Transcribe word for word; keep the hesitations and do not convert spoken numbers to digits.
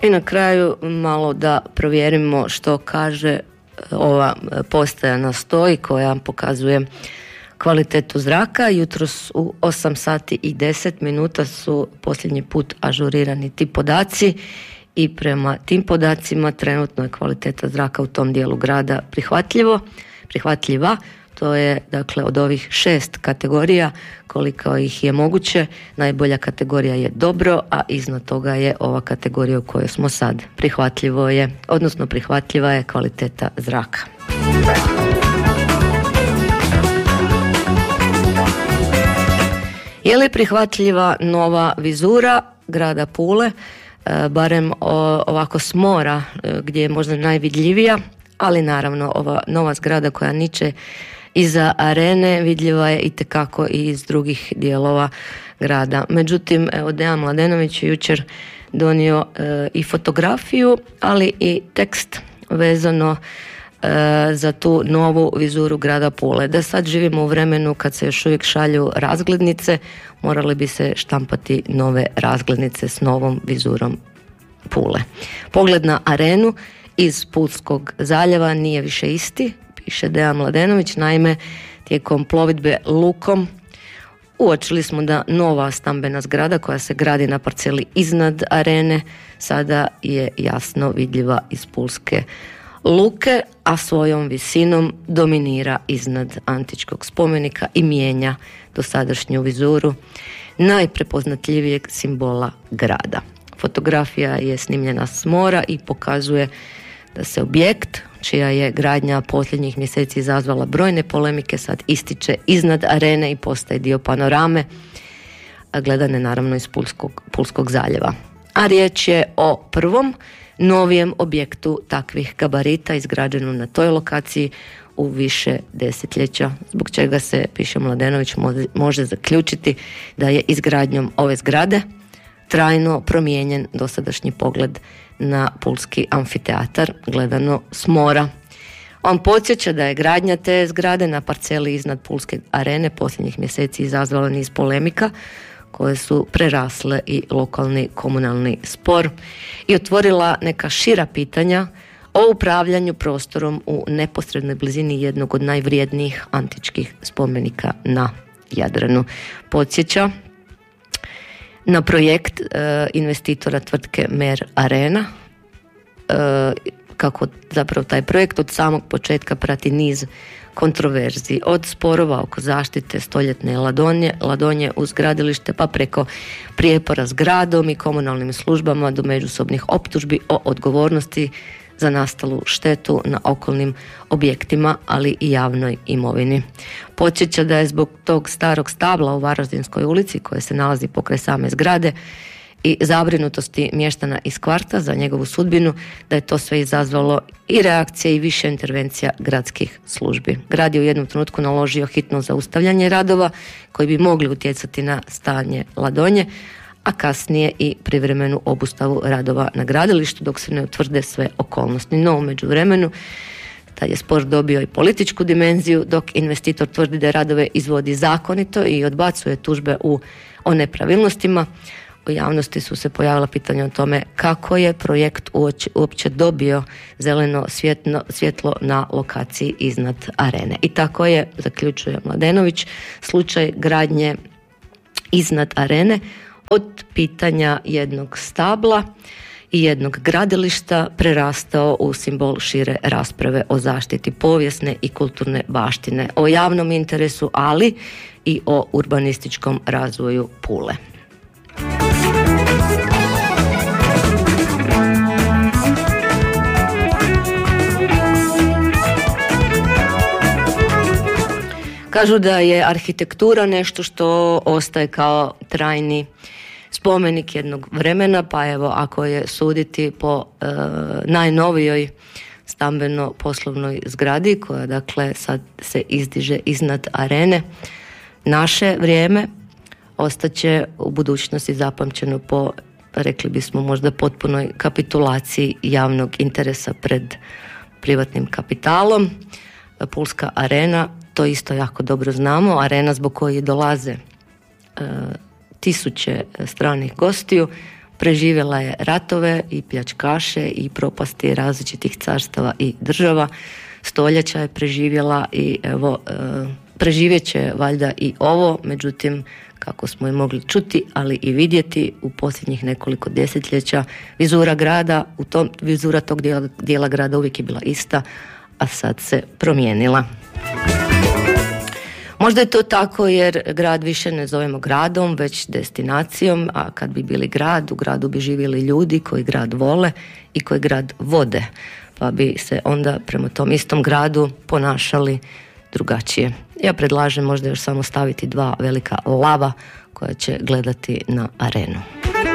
I na kraju malo da provjerimo što kaže ova postaja na stoji koja pokazuje kvalitetu zraka. Jutros u osam sati i deset minuta su posljednji put ažurirani ti podaci i prema tim podacima trenutno je kvaliteta zraka u tom dijelu grada prihvatljivo, prihvatljiva. To je dakle od ovih šest kategorija koliko ih je moguće. Najbolja kategorija je dobro, a iznad toga je ova kategorija u kojoj smo sad. Prihvatljivo je, odnosno prihvatljiva je kvaliteta zraka. Je li prihvatljiva nova vizura grada Pule, e, barem o, ovako s mora, e, gdje je možda najvidljivija, ali naravno ova nova zgrada koja niče iza arene vidljiva je itekako i iz drugih dijelova grada. Međutim, evo Dejan Mladenović je jučer donio e, i fotografiju, ali i tekst vezano e, za tu novu vizuru grada Pule. Da sad živimo u vremenu kad se još uvijek šalju razglednice, morali bi se štampati nove razglednice s novom vizurom Pule. Pogled na arenu iz Pulskog zaljeva nije više isti, piše Dejan Mladenović. Naime, tijekom plovidbe lukom uočili smo da nova stambena zgrada koja se gradi na parceli iznad arene sada je jasno vidljiva iz Pulske luke, a svojom visinom dominira iznad antičkog spomenika i mijenja dosadašnju vizuru najprepoznatljivijeg simbola grada. Fotografija je snimljena s mora i pokazuje da se objekt, čija je gradnja posljednjih mjeseci izazvala brojne polemike, sad ističe iznad arene i postaje dio panorame, a gledane naravno iz Pulskog, Pulskog zaljeva. A riječ je o prvom novijem objektu takvih gabarita izgrađenom na toj lokaciji u više desetljeća, zbog čega se, piše Mladenović, može, može zaključiti da je izgradnjom ove zgrade trajno promijenjen dosadašnji pogled na Pulski amfiteatar gledano s mora. On podsjeća da je gradnja te zgrade na parceli iznad Pulske arene posljednjih mjeseci izazvala niz polemika koje su prerasle i lokalni komunalni spor i otvorila neka šira pitanja o upravljanju prostorom u neposrednoj blizini jednog od najvrijednijih antičkih spomenika na Jadranu. Podsjeća na projekt e, investitora tvrtke Mer Arena, e, kako zapravo taj projekt od samog početka prati niz kontroverzi, od sporova oko zaštite stoljetne ladonje, ladonje uz gradilište, pa preko prijepora s gradom i komunalnim službama do međusobnih optužbi o odgovornosti za nastalu štetu na okolnim objektima, ali i javnoj imovini. Podsjeća da je zbog tog starog stabla u Varaždinskoj ulici, koje se nalazi pokraj same zgrade, i zabrinutosti mještana iz kvarta za njegovu sudbinu, da je to sve izazvalo i reakcije i više intervencija gradskih službi. Grad je u jednom trenutku naložio hitno zaustavljanje radova koji bi mogli utjecati na stanje ladonje, a kasnije i privremenu obustavu radova na gradilištu dok se ne utvrde sve okolnosti. No, u međuvremenu taj je spor dobio i političku dimenziju, dok investitor tvrdi da radove izvodi zakonito i odbacuje tužbe u, o nepravilnostima. U javnosti su se pojavila pitanja o tome kako je projekt uoči, uopće dobio zeleno svjetlo, svjetlo na lokaciji iznad arene. I tako je, zaključuje Mladenović, slučaj gradnje iznad arene od pitanja jednog stabla i jednog gradilišta prerastao u simbol šire rasprave o zaštiti povijesne i kulturne baštine, o javnom interesu, ali i o urbanističkom razvoju Pule. Kažu da je arhitektura nešto što ostaje kao trajni spomenik jednog vremena, pa evo ako je suditi po e, najnovijoj stambeno-poslovnoj zgradi koja dakle sad se izdiže iznad arene, naše vrijeme ostaće u budućnosti zapamćeno po, rekli bismo, možda potpunoj kapitulaciji javnog interesa pred privatnim kapitalom. Pulska arena, to isto jako dobro znamo, arena zbog koje dolaze e, tisuće stranih gostiju, preživjela je ratove i pljačkaše i propasti različitih carstava i država. Stoljeća je preživjela i evo, e, preživjet će valjda i ovo, međutim, kako smo i mogli čuti, ali i vidjeti u posljednjih nekoliko desetljeća, vizura grada, u tom, vizura tog dijela, dijela grada uvijek je bila ista, a sad se promijenila. Možda je to tako jer grad više ne zovemo gradom, već destinacijom, a kad bi bili grad, u gradu bi živjeli ljudi koji grad vole i koji grad vode, pa bi se onda prema tom istom gradu ponašali drugačije. Ja predlažem možda još samo staviti dva velika lava koja će gledati na arenu.